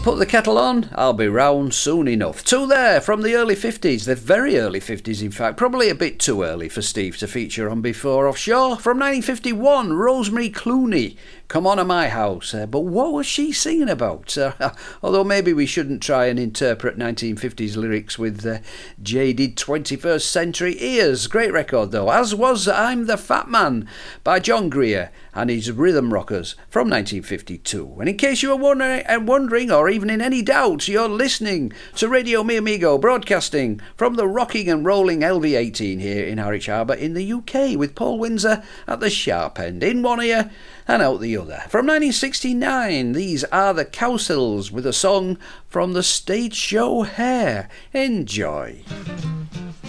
Put the kettle on, I'll be round soon enough. Two there from the early 50s, the very early 50s in fact, probably a bit too early for Steve to feature on Before Offshore. From 1951, Rosemary Clooney, Come On to My House. But what was she singing about? Although maybe we shouldn't try and interpret 1950s lyrics with jaded 21st century ears. Great record though, as was I'm the Fat Man by John Greer and his Rhythm Rockers from 1952. And in case you were wondering or even in any doubt, you're listening to Radio Mi Amigo, broadcasting from the rocking and rolling LV18 here in Harwich Harbour in the UK, with Paul Windsor at the sharp end, in one ear and out the other. From 1969, these are the Cowsills with a song from the stage show Hair. Enjoy.